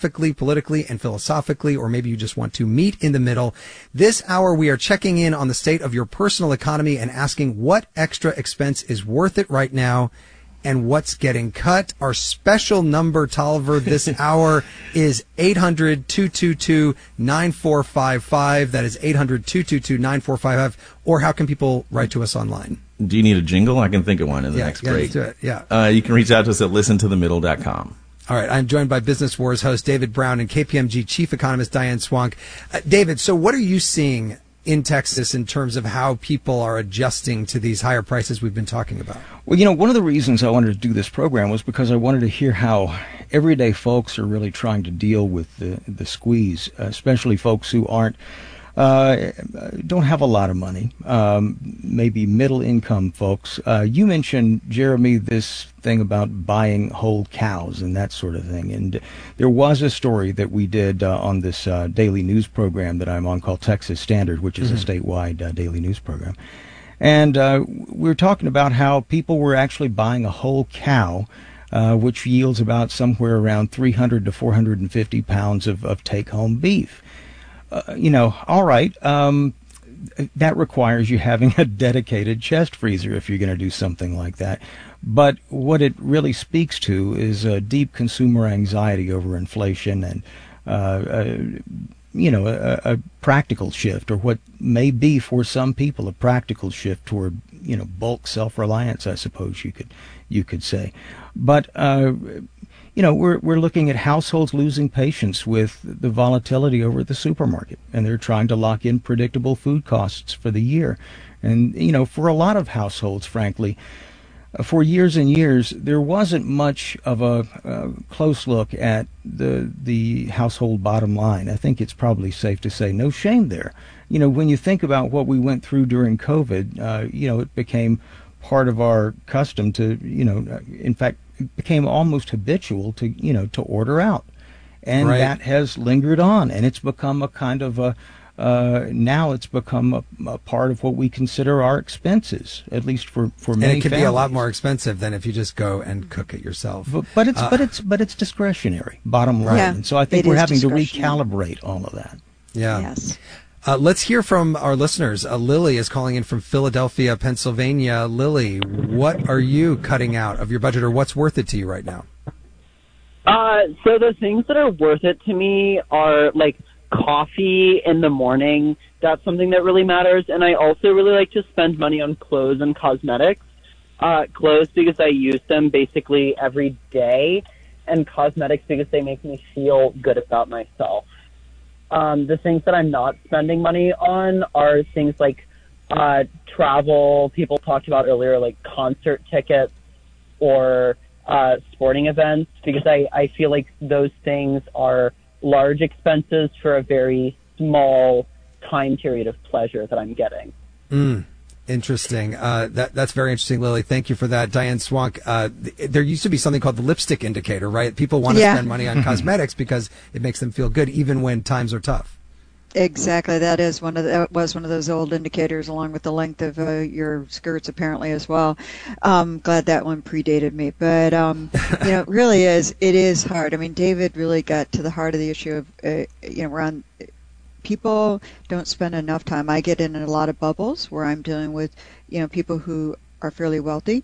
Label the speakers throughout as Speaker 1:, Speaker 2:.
Speaker 1: geographically, politically, and philosophically, or maybe you just want to meet in the middle. This hour, we are checking in on the state of your personal economy and asking what extra expense is worth it right now and what's getting cut. Our special number, Tolliver, this hour is 800-222-9455. That is 800-222-9455. Or how can people write to us online?
Speaker 2: Do you need a jingle? I can think of one in the next break.
Speaker 1: Let's do it. Yeah.
Speaker 2: You can reach out to us at listentothemiddle.com.
Speaker 1: All right. I'm joined by Business Wars host David Brown and KPMG chief economist Diane Swonk. David, so what are you seeing in Texas in terms of how people are adjusting to these higher prices we've been talking about?
Speaker 3: Well, one of the reasons I wanted to do this program was because I wanted to hear how everyday folks are really trying to deal with the squeeze, especially folks who don't have a lot of money, maybe middle income folks. You mentioned, Jeremy, this thing about buying whole cows and that sort of thing. And there was a story that we did on this daily news program that I'm on called Texas Standard, which is a statewide daily news program. And we were talking about how people were actually buying a whole cow, which yields about somewhere around 300 to 450 pounds of take-home beef. All right, that requires you having a dedicated chest freezer if you're going to do something like that. But what it really speaks to is a deep consumer anxiety over inflation and, a practical shift, or what may be for some people a practical shift toward, bulk self-reliance, I suppose you could say. But we're looking at households losing patience with the volatility over at the supermarket, and they're trying to lock in predictable food costs for the year. And, for a lot of households, frankly, for years and years, there wasn't much of a close look at the household bottom line. I think it's probably safe to say no shame there. When you think about what we went through during COVID, it became part of our custom to, in fact, it became almost habitual to order out. And that has lingered on, and it's become a kind of now it's become a part of what we consider our expenses, at least for many.
Speaker 1: And it could
Speaker 3: families.
Speaker 1: be a lot more expensive than if you just go and cook it yourself.
Speaker 3: But it's discretionary, bottom line.
Speaker 4: Yeah,
Speaker 3: and so I think we're having to recalibrate all of that.
Speaker 1: Yeah.
Speaker 4: Yes.
Speaker 1: Let's hear from our listeners. Lily is calling in from Philadelphia, Pennsylvania. Lily, what are you cutting out of your budget, or what's worth it to you right now?
Speaker 5: So the things that are worth it to me are like coffee in the morning. That's something that really matters. And I also really like to spend money on clothes and cosmetics. Clothes because I use them basically every day, and cosmetics because they make me feel good about myself. The things that I'm not spending money on are things like travel. People talked about earlier, like concert tickets or sporting events, because I feel like those things are large expenses for a very small time period of pleasure that I'm getting.
Speaker 1: Interesting. That's very interesting, Lily. Thank you for that. Diane Swonk, there used to be something called the lipstick indicator, right? People want to spend money on cosmetics because it makes them feel good even when times are tough.
Speaker 4: Exactly. That was one of those old indicators, along with the length of your skirts, apparently, as well. Glad that one predated me. But, it really is. It is hard. I mean, David really got to the heart of the issue of, around people don't spend enough time. I get in a lot of bubbles where I'm dealing with, people who are fairly wealthy,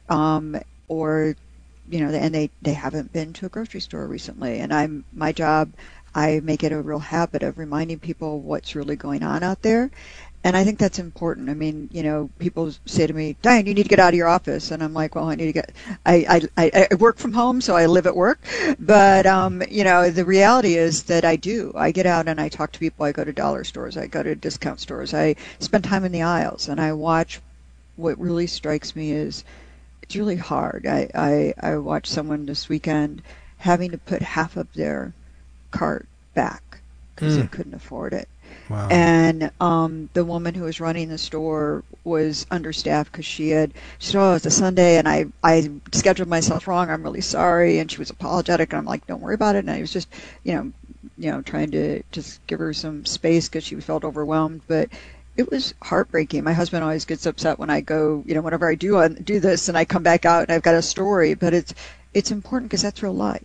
Speaker 4: or, and they haven't been to a grocery store recently. And my job, I make it a real habit of reminding people what's really going on out there. And I think that's important. I mean, people say to me, Diane, you need to get out of your office. And I'm like, well, I need to get, I work from home, so I live at work. But, the reality is that I do. I get out and I talk to people. I go to dollar stores. I go to discount stores. I spend time in the aisles, and I watch. What really strikes me is it's really hard. I watched someone this weekend having to put half of their cart back because they couldn't afford it.
Speaker 1: Wow.
Speaker 4: And the woman who was running the store was understaffed because she said, oh, it's a Sunday and I scheduled myself wrong. I'm really sorry. And she was apologetic. And I'm like, don't worry about it. And I was just, trying to just give her some space because she felt overwhelmed. But it was heartbreaking. My husband always gets upset when I go, whenever I do this and I come back out and I've got a story. But it's important because that's real life.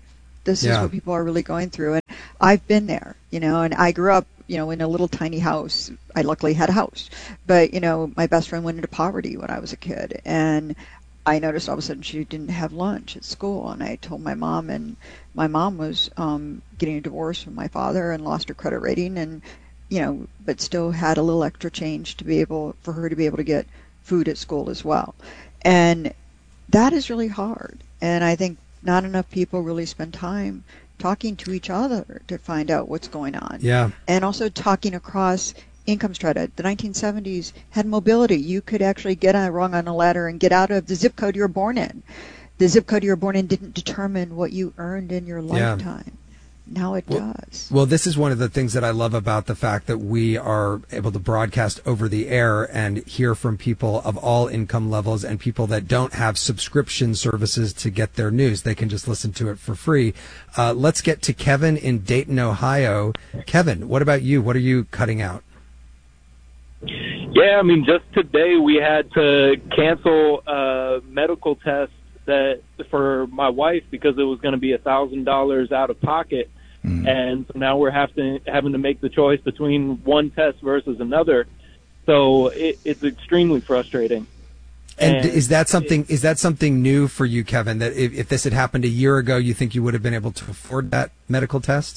Speaker 4: This is what people are really going through. And I've been there, and I grew up, in a little tiny house. I luckily had a house. But, my best friend went into poverty when I was a kid. And I noticed all of a sudden she didn't have lunch at school. And I told my mom, and my mom was getting a divorce from my father and lost her credit rating, and, but still had a little extra change for her to be able to get food at school as well. And that is really hard. And I think not enough people really spend time talking to each other to find out what's going on.
Speaker 1: Yeah.
Speaker 4: And also talking across income strata. The 1970s had mobility. You could actually get rung on a ladder and get out of the zip code you were born in. The zip code you were born in didn't determine what you earned in your lifetime. Now it does.
Speaker 1: Well, this is one of the things that I love about the fact that we are able to broadcast over the air and hear from people of all income levels and people that don't have subscription services to get their news. They can just listen to it for free. Let's get to Kevin in Dayton, Ohio. Kevin, what about you? What are you cutting out?
Speaker 6: Yeah, just today we had to cancel a medical test that for my wife because it was going to be $1,000 out of pocket. And so now we're having to make the choice between one test versus another. So it's extremely frustrating.
Speaker 1: And is that something new for you, Kevin, that if this had happened a year ago, you think you would have been able to afford that medical test?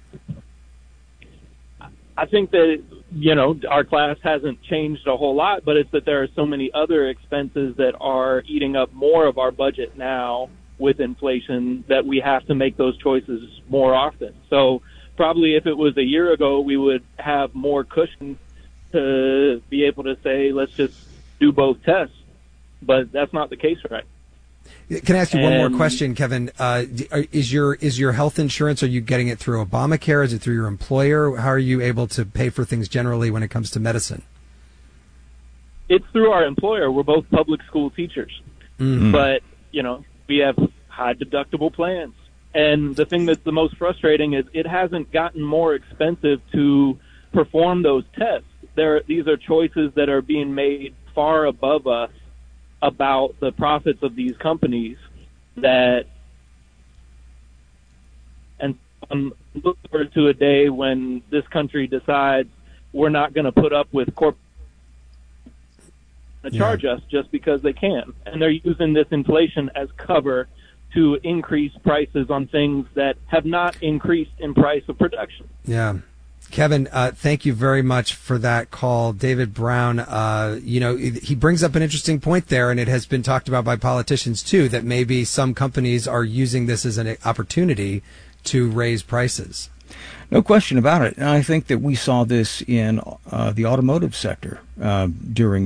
Speaker 6: I think that, our class hasn't changed a whole lot, but it's that there are so many other expenses that are eating up more of our budget now with inflation that we have to make those choices more often. So probably if it was a year ago, we would have more cushion to be able to say, let's just do both tests. But that's not the case, right?
Speaker 1: Can I ask you one more question, Kevin? Is your health insurance, are you getting it through Obamacare? Is it through your employer? How are you able to pay for things generally when it comes to medicine?
Speaker 6: It's through our employer. We're both public school teachers. Mm-hmm. But, we have high deductible plans. And the thing that's the most frustrating is it hasn't gotten more expensive to perform those tests. These are choices that are being made far above us about the profits of these companies and I'm looking forward to a day when this country decides we're not going to put up with corporate charge us just because they can. And they're using this inflation as cover to increase prices on things that have not increased in price of production.
Speaker 1: Yeah. Kevin, thank you very much for that call. David Brown, he brings up an interesting point there, and it has been talked about by politicians too, that maybe some companies are using this as an opportunity to raise prices.
Speaker 3: No question about it. And I think that we saw this in the automotive sector during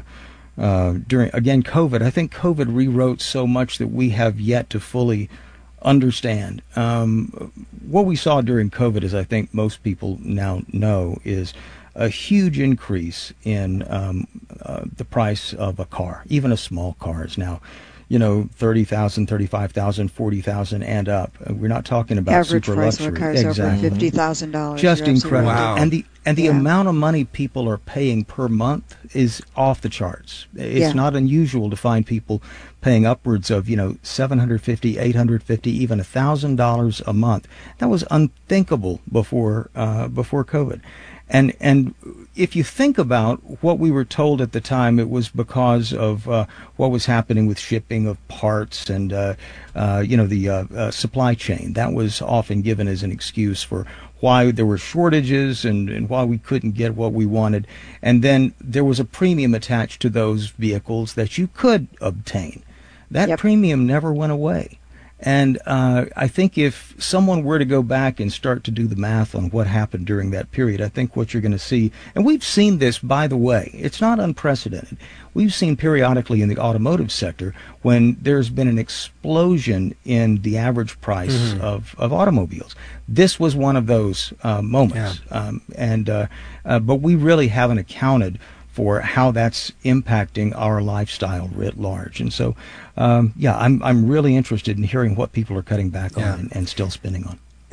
Speaker 3: COVID. I think COVID rewrote so much that we have yet to fully understand. What we saw during COVID, as I think most people now know, is a huge increase in the price of a car. Even a small car is now, $30,000, $35,000, $40,000 and up. We're not talking about
Speaker 4: average
Speaker 3: super
Speaker 4: price
Speaker 3: luxury.
Speaker 4: of a car is over $50,000.
Speaker 3: Just incredible.
Speaker 1: Wow.
Speaker 3: And the amount of money people are paying per month is off the charts. It's not unusual to find people paying upwards of, $750, $850, even $1,000 a month. That was unthinkable before COVID. And if you think about what we were told at the time, it was because of what was happening with shipping of parts and the supply chain. That was often given as an excuse for why there were shortages and why we couldn't get what we wanted. And then there was a premium attached to those vehicles that you could obtain. That premium never went away. And I think if someone were to go back and start to do the math on what happened during that period, I think what you're going to see, and we've seen this, by the way, it's not unprecedented. We've seen periodically in the automotive sector when there's been an explosion in the average price of automobiles. This was one of those moments. But we really haven't accounted for how that's impacting our lifestyle writ large. And so, I'm really interested in hearing what people are cutting back on and still spending on.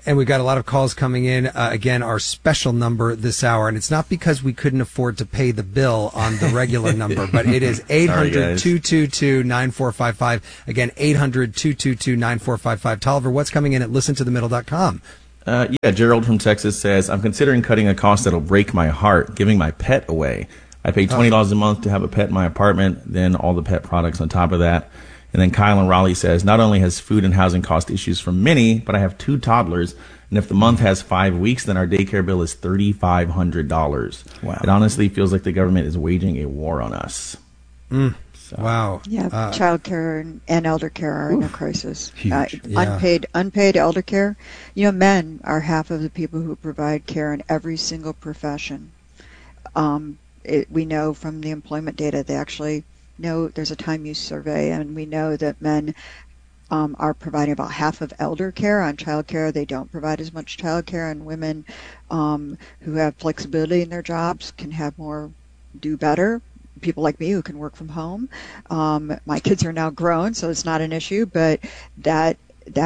Speaker 1: And we've got a lot of calls coming in. Again, our special number this hour, and it's not because we couldn't afford to pay the bill on the regular number, but it is 800-222-9455. Again, 800-222-9455. Tolliver, what's coming in at listentothemiddle.com?
Speaker 2: Gerald from Texas says, I'm considering cutting a cost that'll break my heart, giving my pet away. I pay $20 a month to have a pet in my apartment, then all the pet products on top of that. And then Kyle in Raleigh says, not only has food and housing cost issues for many, but I have 2 toddlers. And if the month has 5 weeks, then our daycare bill is $3,500.
Speaker 3: Wow.
Speaker 2: It honestly feels like the government is waging a war on us.
Speaker 1: So. Wow.
Speaker 4: Yeah, child care and elder care are in a crisis.
Speaker 3: Huge.
Speaker 4: Unpaid elder care. Men are half of the people who provide care in every single profession. We know from the employment data, they actually know there's a time use survey, and we know that men are providing about half of elder care. On child care, they don't provide as much child care, and women who have flexibility in their jobs can have more, do better. People like me who can work from home. My kids are now grown, so it's not an issue, but that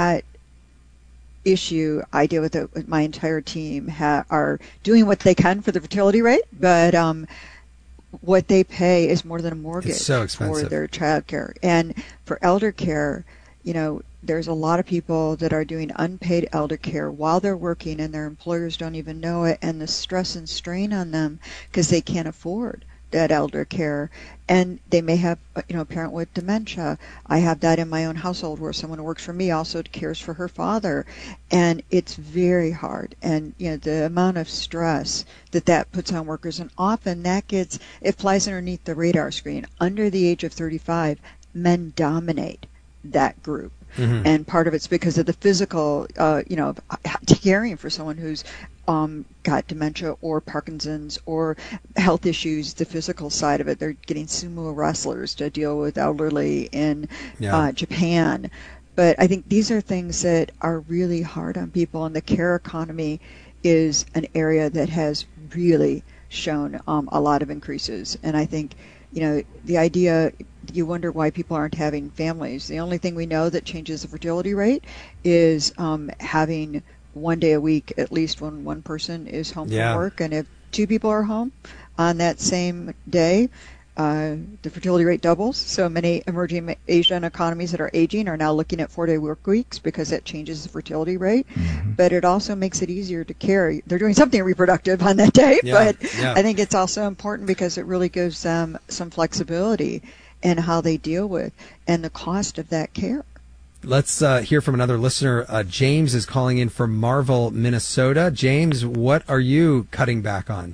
Speaker 4: issue I deal with it with my entire team are doing what they can for the fertility rate, but what they pay is more than a mortgage for their child care. And for elder care, there's a lot of people that are doing unpaid elder care while they're working, and their employers don't even know it, and the stress and strain on them because they can't afford that elder care. And they may have a parent with dementia. I have that in my own household where someone who works for me also cares for her father, and it's very hard. And the amount of stress that puts on workers, and often it flies underneath the radar screen. Under the age of 35, men dominate that group. Mm-hmm. And part of it's because of the physical, caring for someone who's got dementia or Parkinson's or health issues, the physical side of it. They're getting sumo wrestlers to deal with elderly in Japan. But I think these are things that are really hard on people, and the care economy is an area that has really shown a lot of increases. And I think, the idea, you wonder why people aren't having families. The only thing we know that changes the fertility rate is having 1 day a week, at least when one person is home from work. And if 2 people are home on that same day, the fertility rate doubles. So many emerging Asian economies that are aging are now looking at 4-day work weeks because it changes the fertility rate. Mm-hmm. But it also makes it easier to carry. They're doing something reproductive on that day, but I think it's also important because it really gives them some flexibility in how they deal with and the cost of that care.
Speaker 1: Let's hear from another listener. James is calling in from Marvel, Minnesota. James, what are you cutting back on?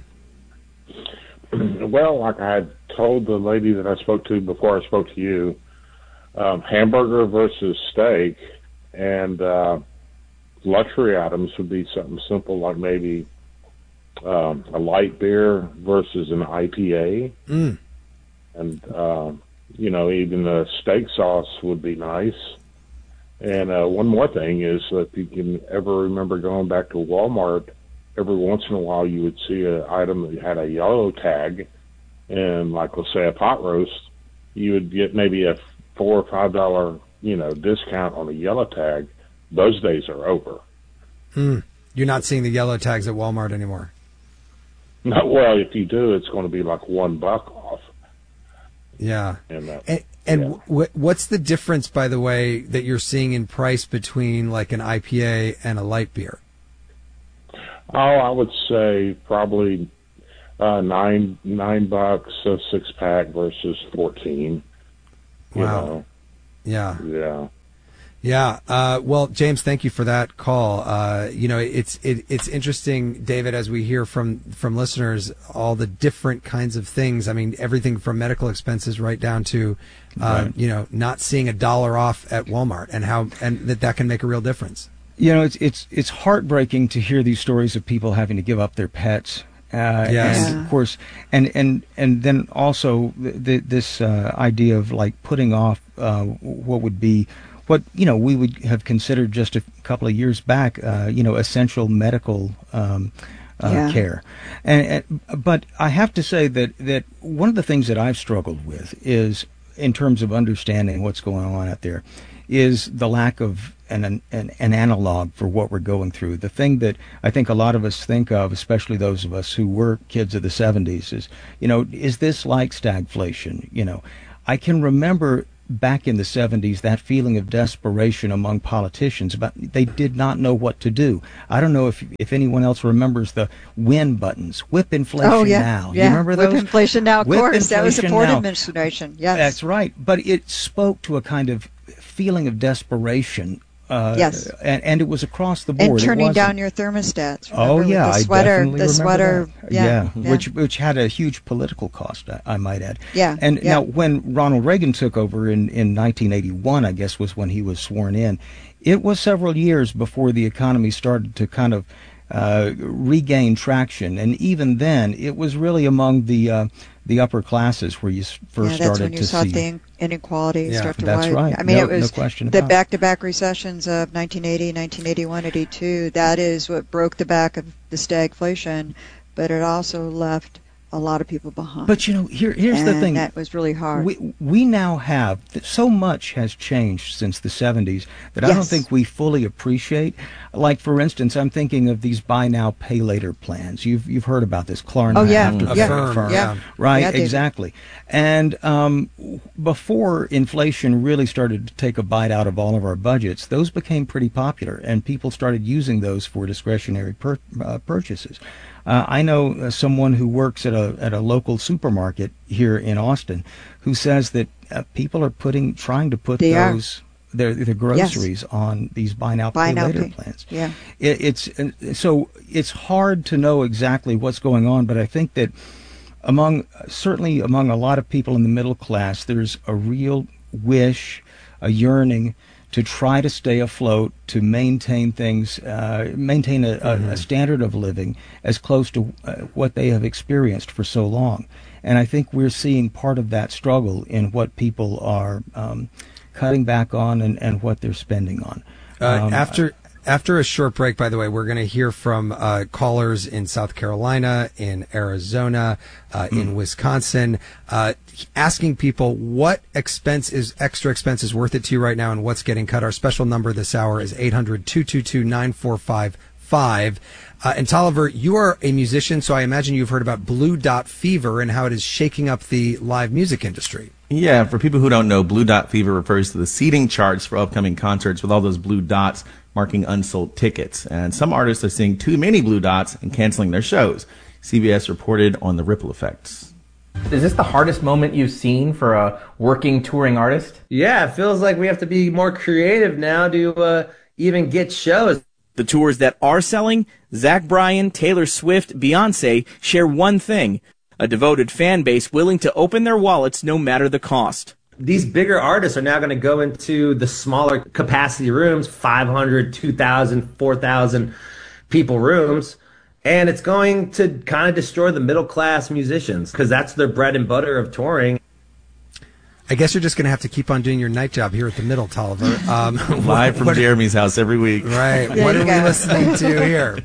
Speaker 7: Well, like I had told the lady that I spoke to before I spoke to you, hamburger versus steak, and luxury items would be something simple like maybe a light beer versus an IPA. Mm. And, even a steak sauce would be nice. And one more thing is that if you can ever remember going back to Walmart, every once in a while you would see an item that had a yellow tag, and like let's say a pot roast, you would get maybe a $4 or $5 discount on a yellow tag. Those days are over.
Speaker 1: You're not seeing the yellow tags at Walmart anymore.
Speaker 7: No, well, if you do, it's going to be like $1 off.
Speaker 1: Yeah. And what's the difference, by the way, that you're seeing in price between like an IPA and a light beer?
Speaker 7: Oh, I would say probably $9 a 6-pack versus 14.
Speaker 1: Wow. Yeah.
Speaker 7: Yeah.
Speaker 1: Yeah. Well, James, thank you for that call. It's interesting, David, as we hear from listeners, all the different kinds of things. I mean, everything from medical expenses right down to, not seeing $1 off at Walmart and that can make a real difference.
Speaker 3: It's heartbreaking to hear these stories of people having to give up their pets.
Speaker 1: Yes.
Speaker 3: And of course, and then also this idea of like putting off what would be what we would have considered just a couple of years back, essential medical care. But I have to say that one of the things that I've struggled with is, in terms of understanding what's going on out there, is the lack of an analog for what we're going through. The thing that I think a lot of us think of, especially those of us who were kids of the 70s, is, is this like stagflation? I can remember back in the 70s that feeling of desperation among politicians about they did not know what to do. I don't know if anyone else remembers the win buttons. Whip inflation now.
Speaker 4: Yeah.
Speaker 3: You remember those?
Speaker 4: Whip inflation now, of
Speaker 3: Whip
Speaker 4: course. That was the Ford
Speaker 3: now.
Speaker 4: administration. Yes.
Speaker 3: That's right. But it spoke to a kind of feeling of desperation.
Speaker 4: Yes.
Speaker 3: And it was across the board.
Speaker 4: And turning down your thermostats.
Speaker 3: Oh, yeah.
Speaker 4: The sweater.
Speaker 3: I definitely
Speaker 4: The sweater.
Speaker 3: That.
Speaker 4: Yeah.
Speaker 3: Which had a huge political cost, I might add.
Speaker 4: Yeah.
Speaker 3: And now, when Ronald Reagan took over in 1981, I guess was when he was sworn in, it was several years before the economy started to kind of regain traction. And even then, it was really among the upper classes where you first started to see.
Speaker 4: That's when you saw the inequality start to
Speaker 3: that's
Speaker 4: widen.
Speaker 3: right.
Speaker 4: I mean, it was
Speaker 3: no question
Speaker 4: the
Speaker 3: about
Speaker 4: back-to-back recessions of 1980, 1981, 82. That is what broke the back of the stagflation, but it also left a lot of people behind.
Speaker 3: But here's the thing.
Speaker 4: That was really hard.
Speaker 3: We now have so much has changed since the 70s that I don't think we fully appreciate. Like, for instance, I'm thinking of these buy now, pay later plans. You've heard about this, Klarna.
Speaker 1: Affirm.
Speaker 3: Right,
Speaker 4: Yeah,
Speaker 3: exactly. And before inflation really started to take a bite out of all of our budgets, those became pretty popular, and people started using those for discretionary purchases. I know someone who works at a local supermarket here in Austin who says that people are trying to put their groceries on these buy now pay later plans.
Speaker 4: Yeah.
Speaker 3: It's hard to know exactly what's going on, but I think that certainly among a lot of people in the middle class, there's a real wish, a yearning to try to stay afloat, to maintain things, maintain a standard of living as close to what they have experienced for so long. And I think we're seeing part of that struggle in what people are cutting back on and what they're spending on.
Speaker 1: After a short break, by the way, we're going to hear from callers in South Carolina, in Arizona, in Wisconsin, asking people what extra expense is worth it to you right now and what's getting cut. Our special number this hour is 800-222-9455. And Tolliver, you are a musician, so I imagine you've heard about Blue Dot Fever and how it is shaking up the live music industry.
Speaker 2: Yeah, for people who don't know, Blue Dot Fever refers to the seating charts for upcoming concerts with all those blue dots marking unsold tickets. And some artists are seeing too many blue dots and canceling their shows. CBS reported on the ripple effects.
Speaker 8: Is this the hardest moment you've seen for a working touring artist?
Speaker 9: Yeah, it feels like we have to be more creative now to even get shows.
Speaker 10: The tours that are selling, Zach Bryan, Taylor Swift, Beyonce, share one thing: a devoted fan base willing to open their wallets no matter the cost.
Speaker 9: These bigger artists are now going to go into the smaller capacity rooms, 500, 2,000, 4,000 people rooms, and it's going to kind of destroy the middle class musicians because that's their bread and butter of touring.
Speaker 1: I guess you're just going to have to keep on doing your night job here at the Middle, Tolliver.
Speaker 2: Live from Jeremy's house every week.
Speaker 1: Right. What are we listening to here?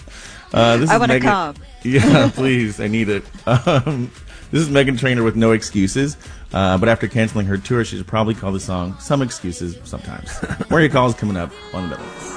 Speaker 2: I
Speaker 4: want to come.
Speaker 2: Yeah, please. I need it. This is Meghan Trainor with No Excuses. But after canceling her tour, she should probably call the song Some Excuses Sometimes. More of your calls coming up on the Middle.